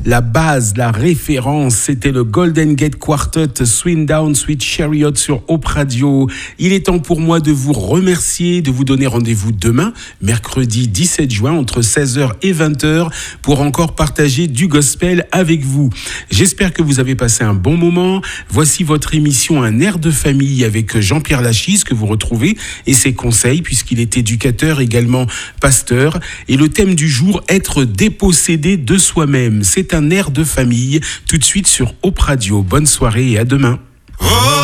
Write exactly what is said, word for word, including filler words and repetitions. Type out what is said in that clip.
la base, la référence, c'était le Golden Gate Quartet, Swing Down, Sweet Chariot sur Hope Radio. Il est temps pour moi de vous remercier, de vous donner rendez-vous demain, mercredi dix-sept juin, entre seize heures et vingt heures, pour encore partager du gospel avec vous. J'espère que vous avez passé un bon moment. Voici votre émission Un air de famille avec Jean-Pierre Lachise, que vous retrouvez, et ses conseils, puisqu'il est éducateur, également pasteur. Et le thème du jour, être dépossédé de soi-même. C'est un air de famille, tout de suite sur Hope Radio. Bonne soirée et à demain.